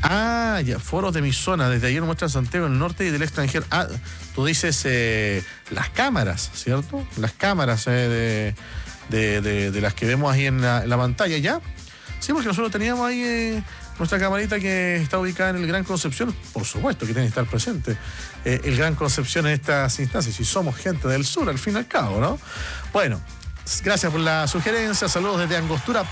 Ah, ya, foros de mi zona. Desde ayer muestra Santiago del Norte y del extranjero. Ah, tú dices las cámaras, ¿cierto? Las cámaras de las que vemos ahí en la pantalla, ¿ya? Sí, porque nosotros teníamos ahí nuestra camarita que está ubicada en el Gran Concepción. Por supuesto que tiene que estar presente el Gran Concepción en estas instancias. Y somos gente del sur, al fin y al cabo, ¿no? Bueno, gracias por la sugerencia. Saludos desde Angostura